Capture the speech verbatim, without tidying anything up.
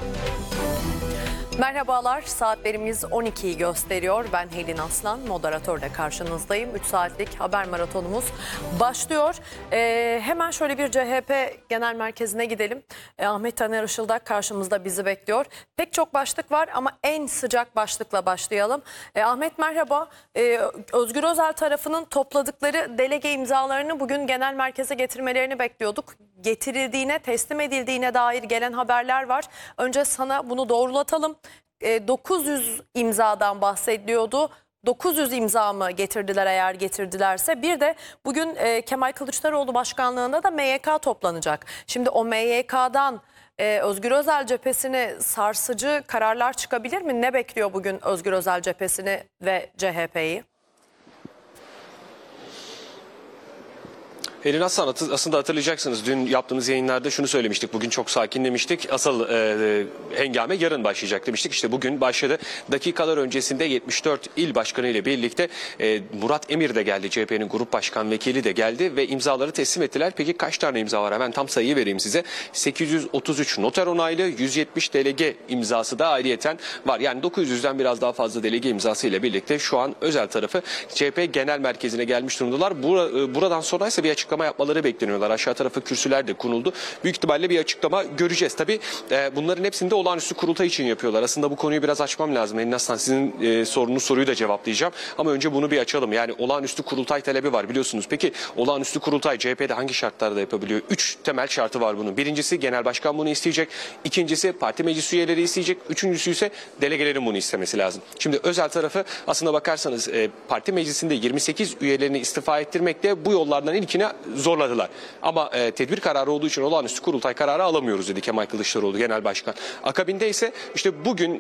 Merhabalar, saatlerimiz on ikiyi gösteriyor. Ben Helin Aslan, moderatörle karşınızdayım. üç saatlik haber maratonumuz başlıyor. Ee, hemen şöyle bir C H P Genel Merkezi'ne gidelim. Ee, Ahmet Taner Işıldak karşımızda bizi bekliyor. Pek çok başlık var ama en sıcak başlıkla başlayalım. Ee, Ahmet merhaba. Ee, Özgür Özel tarafının topladıkları delege imzalarını bugün genel merkeze getirmelerini bekliyorduk. Getirildiğine, teslim edildiğine dair gelen haberler var. Önce sana bunu doğrulatalım. dokuz yüz imzadan bahsediliyordu. dokuz yüz imza mı getirdiler eğer getirdilerse? Bir de bugün Kemal Kılıçdaroğlu başkanlığında da M Y K toplanacak. Şimdi o M Y K'dan Özgür Özel cephesini sarsıcı kararlar çıkabilir mi? Ne bekliyor bugün Özgür Özel cephesini ve C H P'yi? Helin Aslan, aslında hatırlayacaksınız dün yaptığımız yayınlarda şunu söylemiştik. Bugün çok sakin demiştik. Asıl e, hengame yarın başlayacak demiştik. İşte bugün başladı. Dakikalar öncesinde yetmiş dört il başkanı ile birlikte e, Murat Emir de geldi. C H P'nin grup başkan vekili de geldi ve imzaları teslim ettiler. Peki kaç tane imza var? Hemen tam sayıyı vereyim size. sekiz yüz otuz üç noter onaylı, yüz yetmiş delege imzası da ayrıyeten var. Yani dokuz yüzden biraz daha fazla delege imzası ile birlikte şu an Özel tarafı C H P Genel Merkezi'ne gelmiş durumdalar. Bur buradan sonra ise bir açıklama yapmaları bekleniyorlar. Aşağı tarafı kürsüler de konuldu. Büyük ihtimalle bir açıklama göreceğiz. Tabii e, bunların hepsini de olağanüstü kurultay için yapıyorlar. Aslında bu konuyu biraz açmam lazım. Elin Aslan, sizin e, sorunuz soruyu da cevaplayacağım. Ama önce bunu bir açalım. Yani olağanüstü kurultay talebi var biliyorsunuz. Peki olağanüstü kurultay C H P'de hangi şartlarda yapabiliyor? Üç temel şartı var bunun. Birincisi genel başkan bunu isteyecek. İkincisi parti meclis üyeleri isteyecek. Üçüncüsü ise delegelerin bunu istemesi lazım. Şimdi Özel tarafı aslında bakarsanız e, parti meclisinde yirmi sekiz üyelerini istifa ettirmekle bu yollardan ilkine zorladılar. Ama e, tedbir kararı olduğu için olağanüstü kurultay kararı alamıyoruz dedi Kemal Kılıçdaroğlu Genel Başkan. Akabinde ise işte bugün